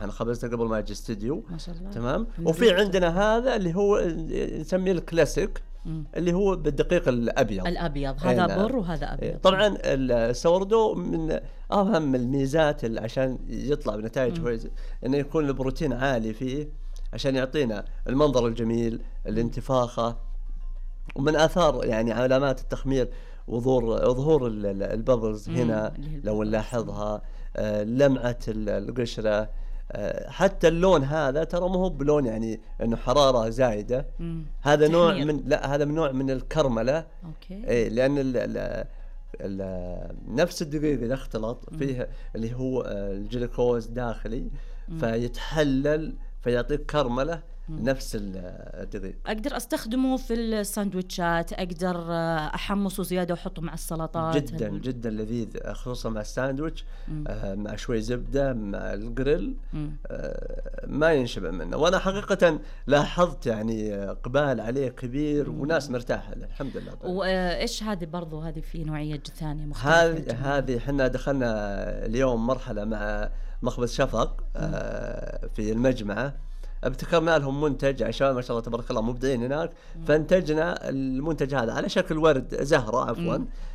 صراحة أنا خبزته قبل ما أجي استديو. ما شاء الله. تمام. وفي عندنا هذا اللي هو نسميه الكلاسيك اللي هو بالدقيق الأبيض. هذا بر وهذا أبيض. طبعا السوردو من أهم الميزات عشان يطلع بنتائج كويسة إنه يكون البروتين عالي فيه عشان يعطينا المنظر الجميل، الانتفاخة، ومن آثار يعني علامات التخمير ظهور الببلز هنا لو نلاحظها، لمعة القشرة، حتى اللون هذا ترى مو بلون يعني انه حرارة زايدة. هذا نوع من هذا من نوع من الكرملة. اوكي. لأن نفس الدقيق إذا اختلط فيه اللي هو الجلوكوز داخلي فيتحلل فيعطيك كرملة نفس الدقيق. اقدر استخدمه في الساندويتشات، اقدر احمصه زياده واحطه مع السلطات. جدا جدا لذيذ، خصوصا مع الساندويتش مع شوي زبده مع الجريل، ما ينشبع منه. وانا حقيقه لاحظت يعني اقبال عليه كبير وناس مرتاحه له الحمد لله. وايش هذه برضو هذه في نوعيه ثانيه مختلفه؟ هذه احنا دخلنا اليوم مرحله مع مخبز شفق في المجمعه، ابتكرنا لهم منتج عشان ما شاء الله تبارك الله مبدعين هناك، فانتجنا المنتج هذا على شكل ورد زهرة عفوا.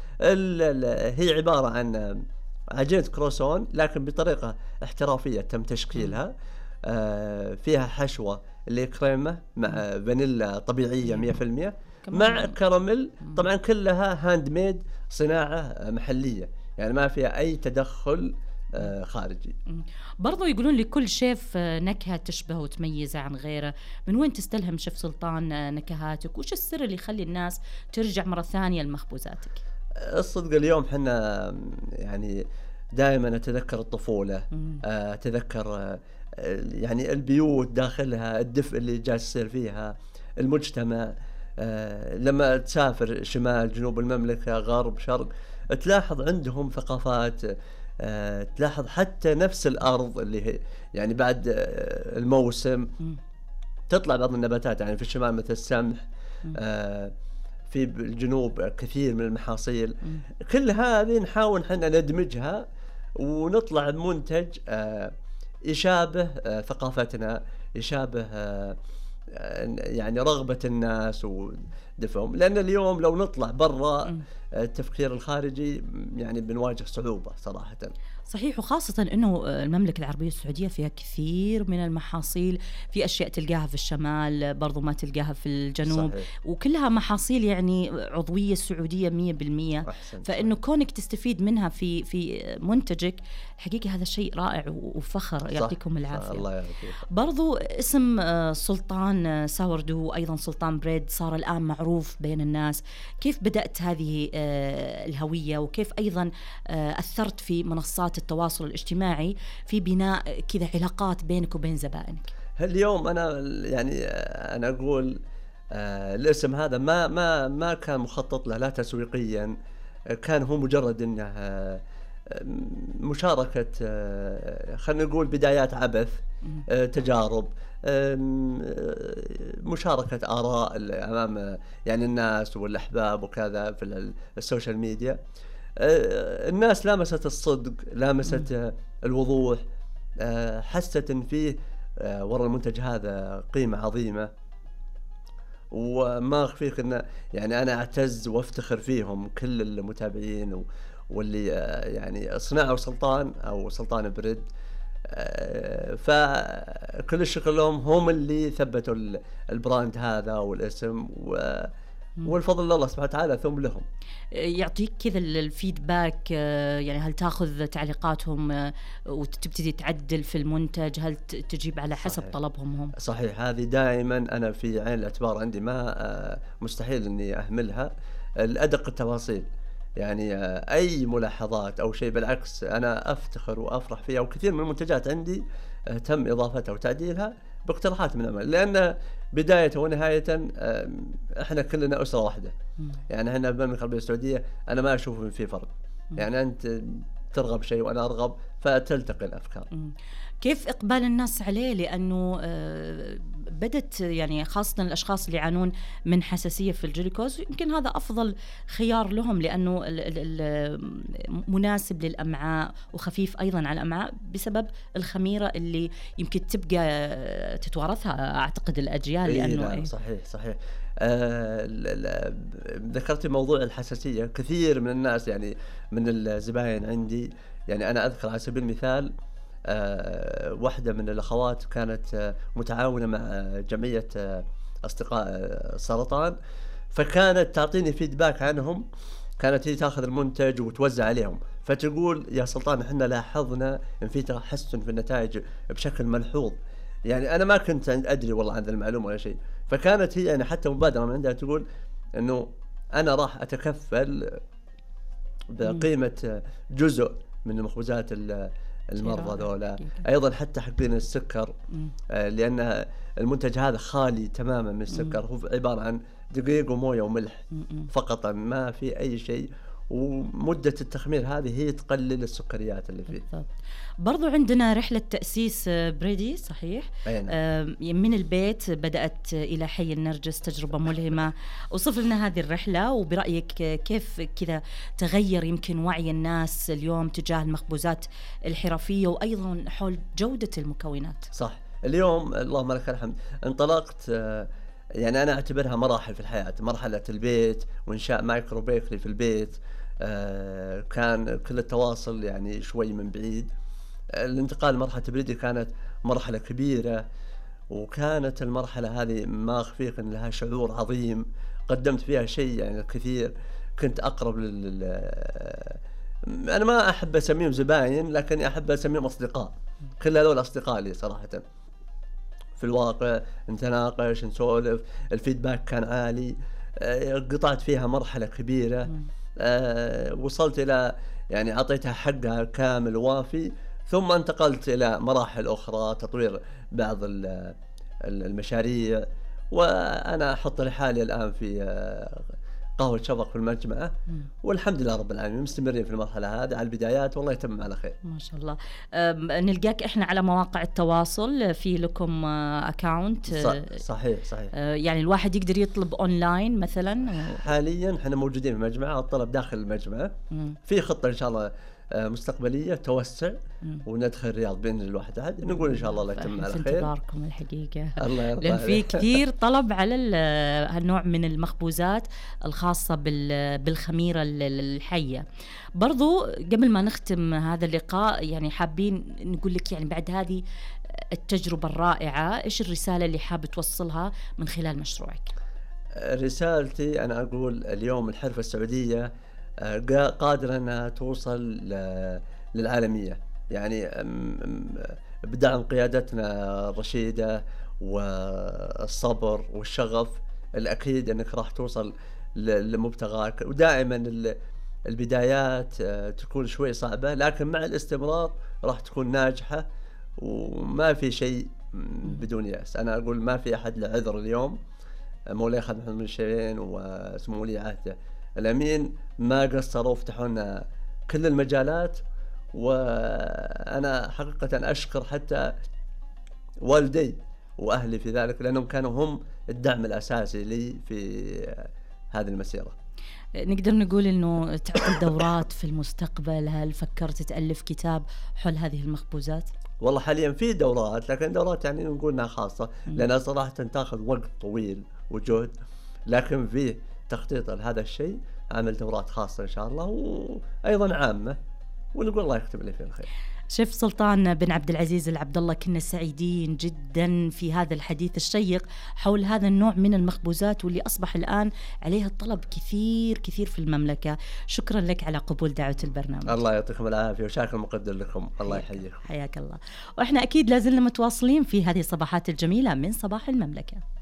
هي عبارة عن عجينة كروسون لكن بطريقة احترافية تم تشكيلها، فيها حشوة اللي كريمة مع فانيلا طبيعية 100% مع كراميل، طبعا كلها هاند ميد، صناعة محلية، يعني ما فيها أي تدخل خارجي. برضو يقولون لكل شيف نكهة تشبه وتميز عن غيره. من وين تستلهم شيف سلطان نكهاتك؟ وش السر اللي يخلي الناس ترجع مرة ثانية لمخبوزاتك؟ الصدق اليوم حنا يعني دائما أتذكر الطفولة، أتذكر يعني البيوت داخلها الدفء اللي جالس يصير فيها، المجتمع. لما تسافر شمال جنوب المملكة غرب شرق تلاحظ عندهم ثقافات، تلاحظ حتى نفس الأرض اللي هي يعني بعد الموسم تطلع بعض النباتات، يعني في الشمال مثل السمح، في الجنوب كثير من المحاصيل. كل هذه نحاول حنا ندمجها ونطلع بمنتج يشابه ثقافتنا، يشابه يعني رغبة الناس ودفعهم. لأن اليوم لو نطلع برا التفكير الخارجي يعني بنواجه صعوبة صراحة. صحيح، وخاصة أنه المملكة العربية السعودية فيها كثير من المحاصيل، في أشياء تلقاها في الشمال برضو ما تلقاها في الجنوب. صحيح. وكلها محاصيل يعني عضوية سعودية 100%. فإنه كونك تستفيد منها في منتجك حقيقة هذا شيء رائع وفخر. يعطيكم العافية. الله يعافيك. برضو اسم سلطان ساوردو وأيضا سلطان بريد صار الآن معروف بين الناس. كيف بدأت هذه الهوية، وكيف أيضا أثرت في منصات التواصل الاجتماعي في بناء كذا علاقات بينك وبين زبائنك؟ اليوم أنا يعني أنا أقول الاسم هذا ما كان مخطط له لا تسويقيا، كان هو مجرد إنه مشاركة خلينا نقول بدايات عبث، تجارب، مشاركة آراء أمام يعني الناس والأحباب وكذا في السوشيال ميديا. الناس لامست الصدق، لامست الوضوح، حست إن فيه وراء المنتج هذا قيمة عظيمة. وما أخفيك إن يعني أنا أعتز وافتخر فيهم كل المتابعين واللي يعني صنعوا سلطان أو سلطان بريد، فكل الشكر لهم، هم اللي ثبتوا البراند هذا والاسم، والفضل لله سبحانه وتعالى ثم لهم. يعطيك كذا الفيدباك، يعني هل تاخذ تعليقاتهم وتبتدي تعدل في المنتج؟ هل تجيب على حسب صحيح. طلبهم هم؟ صحيح، هذه دائما أنا في عين الاعتبار عندي، ما مستحيل أني أهملها، الأدق التفاصيل. يعني أي ملاحظات أو شيء بالعكس أنا أفتخر وأفرح فيها، وكثير من المنتجات عندي تم إضافتها وتعديلها باقتراحات من عمل، لأن بداية ونهاية إحنا كلنا أسرة واحدة. يعني إحنا بالمملكة العربية السعودية أنا ما أشوف إن في فرق، يعني أنت ترغب شيء وأنا أرغب فتلتقي الأفكار. كيف إقبال الناس عليه؟ لأنه بدت يعني خاصة الأشخاص اللي يعانون من حساسية في الجلوكوز، يمكن هذا أفضل خيار لهم لأنه مناسب للأمعاء وخفيف أيضا على الأمعاء بسبب الخميرة اللي يمكن تبقى تتوارثها أعتقد الأجيال. لأنه صحيح ذكرت موضوع الحساسية. كثير من الناس يعني من الزباين عندي، يعني أنا أذكر على سبيل المثال واحدة من الأخوات كانت متعاونة مع جمعية أصدقاء السرطان، فكانت تعطيني فيدباك عنهم. كانت هي تاخذ المنتج وتوزع عليهم، فتقول يا سلطان احنا لاحظنا ان في تحسن في النتائج بشكل ملحوظ. يعني انا ما كنت ادري والله عن المعلومه ولا شيء. فكانت هي يعني حتى مبادره من عندها تقول انه انا راح اتكفل بقيمه جزء من المخبوزات المرضى ذولا، ايضا حتى حقين السكر، لان المنتج هذا خالي تماما من السكر، هو عباره عن دقيق ومويه وملح فقط، ما في اي شيء. ومدة التخمير هذه هي تقلل السكريات اللي فيه. بالضبط. برضو عندنا رحلة تأسيس بريدي، صحيح؟ من البيت بدأت إلى حي النرجس، تجربة ملهمة. وصف لنا هذه الرحلة، وبرأيك كيف كذا تغير يمكن وعي الناس اليوم تجاه المخبوزات الحرفية وأيضا حول جودة المكونات؟ صح. اليوم اللهم لك الحمد انطلقت، يعني أنا أعتبرها مراحل في الحياة. مرحلة البيت وإنشاء مايكرو بيكري في البيت، كان كل التواصل يعني شوي من بعيد. الانتقال لمرحلة بريدي كانت مرحلة كبيرة، وكانت المرحلة هذه ما أخفيك أن لها شعور عظيم. قدمت فيها شيء يعني الكثير. كنت أقرب أنا ما أحب أسميهم زباين، لكن أحب أسميهم أصدقاء. كل هذول أصدقاء لي صراحة. في الواقع نتناقش نسولف، الفيدباك كان عالي. قطعت فيها مرحلة كبيرة، وصلت إلى يعني أعطيتها حقها كامل وافي. ثم انتقلت إلى مراحل أخرى، تطوير بعض المشاريع. وأنا أحط لحالي الآن في قهوة شبق في المجمعة، والحمد لله رب العالمين مستمرين في المرحلة هذه على البدايات، والله يتم على خير ما شاء الله. نلقاك احنا على مواقع التواصل، في لكم اكاونت؟ صحيح. يعني الواحد يقدر يطلب اونلاين مثلا؟ حاليا احنا موجودين في المجمعة، الطلب داخل المجمعة. في خطة ان شاء الله مستقبلية توسع وندخل الرياض بين الواحد أحد، نقول إن شاء الله يتم على خير. في انتظاركم الحقيقة. الله يرضى لأن في كثير طلب على هالنوع من المخبوزات الخاصة بالخميرة الحية. برضو قبل ما نختم هذا اللقاء، يعني حابين نقول لك يعني بعد هذه التجربة الرائعة، إيش الرسالة اللي حاب توصلها من خلال مشروعك؟ رسالتي أنا أقول اليوم الحرفة السعودية قادرة أنها توصل للعالمية، يعني بدعم قيادتنا الرشيدة والصبر والشغف، الأكيد أنك راح توصل لمبتغاك. ودائما البدايات تكون شوي صعبة، لكن مع الاستمرار راح تكون ناجحة، وما في شيء بدون يأس. أنا أقول ما في أحد له عذر اليوم. مولاي خادم محمد بن الشيبين وسمو ولي عهده الأمين ما قصروا وفتحوا لنا كل المجالات. وأنا حقيقة أشكر حتى والدي وأهلي في ذلك، لأنهم كانوا هم الدعم الأساسي لي في هذه المسيرة. نقدر نقول إنه تعقد دورات في المستقبل؟ هل فكرت تألف كتاب حول هذه المخبوزات؟ والله حاليا في دورات، لكن دورات يعني نقول انها خاصة، لأنها صراحة تاخذ وقت طويل وجهد، لكن فيه تخطيط لهذا الشيء. عمل دورات خاصة إن شاء الله، وأيضا عامة، ونقول الله يكتب لي فيه الخير. شيف سلطان بن عبد العزيز العبد الله، كنا سعيدين جدا في هذا الحديث الشيق حول هذا النوع من المخبوزات، واللي أصبح الآن عليها الطلب كثير كثير في المملكة. شكرا لك على قبول دعوة البرنامج. الله يعطيكم العافية، وشاكر مقدر لكم. الله يحييكم. حياك الله. وإحنا أكيد لازلنا متواصلين في هذه الصباحات الجميلة من صباح المملكة.